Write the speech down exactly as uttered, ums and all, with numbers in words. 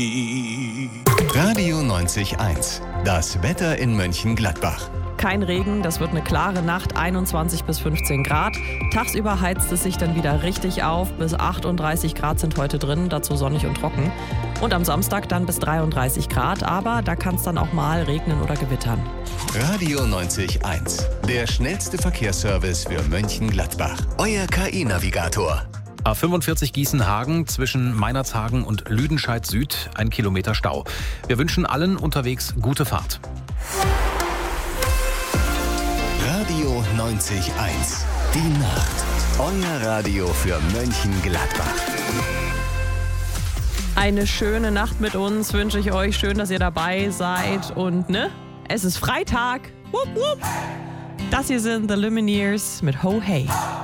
Radio neunzig Komma eins. Das Wetter in Mönchengladbach. Kein Regen, das wird eine klare Nacht, einundzwanzig bis fünfzehn Grad. Tagsüber heizt es sich dann wieder richtig auf, bis achtunddreißig Grad sind heute drin, dazu sonnig und trocken. Und am Samstag dann bis dreiunddreißig Grad, aber da kann es dann auch mal regnen oder gewittern. Radio neunzig Komma eins. Der schnellste Verkehrsservice für Mönchengladbach. Euer K I-Navigator. A fünfundvierzig Gießen-Hagen zwischen Meinerzhagen und Lüdenscheid Süd, ein Kilometer Stau. Wir wünschen allen unterwegs gute Fahrt. Radio neunzig Komma eins. Die Nacht. Euer Radio für Mönchengladbach. Eine schöne Nacht mit uns wünsche ich euch. Schön, dass ihr dabei seid. Und ne, es ist Freitag. Wupp, wupp. Das hier sind The Lumineers mit Ho Hey.